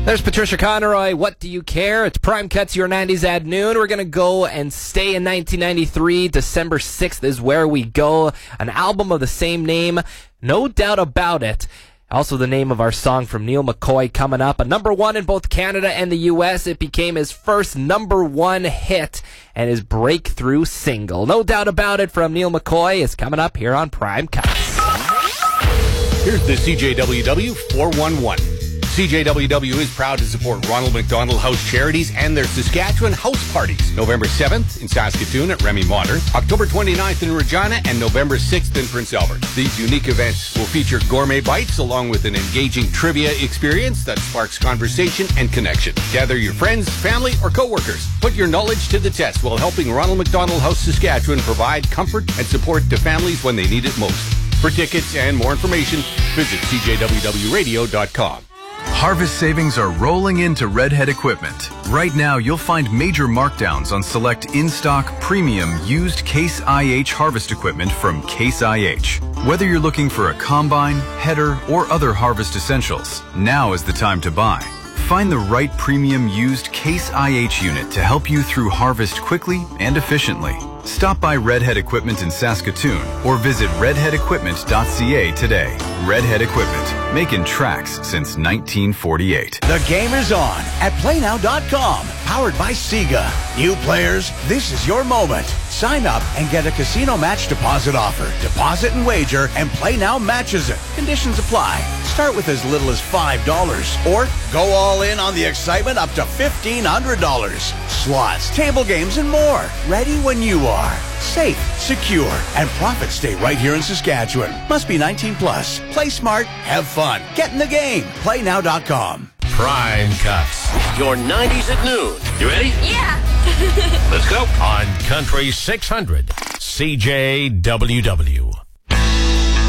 There's Patricia Conroy. What do you care? It's Prime Cuts, your 90s at noon. We're going to go and stay in 1993. December 6th is where we go. An album of the same name, no doubt about it. Also the name of our song from Neil McCoy coming up. A number one in both Canada and the U.S. It became his first number one hit and his breakthrough single. No doubt about it from Neil McCoy is coming up here on Prime Cuts. Here's the CJWW 411. CJWW is proud to support Ronald McDonald House Charities and their Saskatchewan House Parties. November 7th in Saskatoon at Remy Modern, October 29th in Regina, and November 6th in Prince Albert. These unique events will feature gourmet bites along with an engaging trivia experience that sparks conversation and connection. Gather your friends, family, or co-workers. Put your knowledge to the test while helping Ronald McDonald House Saskatchewan provide comfort and support to families when they need it most. For tickets and more information, visit CJWWRadio.com. Harvest savings are rolling into Redhead Equipment. Right now, you'll find major markdowns on select in-stock premium used Case IH harvest equipment from Case IH. Whether you're looking for a combine, header, or other harvest essentials, now is the time to buy. Find the right premium used Case IH unit to help you through harvest quickly and efficiently. Stop by Redhead Equipment in Saskatoon or visit redheadequipment.ca today. Redhead Equipment, making tracks since 1948. The game is on at PlayNow.com, powered by Sega. New players, this is your moment. Sign up and get a casino match deposit offer. Deposit and wager, and PlayNow matches it. Conditions apply. Start with as little as $5 or go all in on the excitement up to $1,500. Slots, table games, and more. Ready when you are. Safe, secure, and profits stay right here in Saskatchewan. Must be 18 plus. Play smart, have fun. Get in the game. PlayNow.com. Prime Cuts. Your 90s at noon. You ready? Yeah. Let's go. On Country 600, CJWW.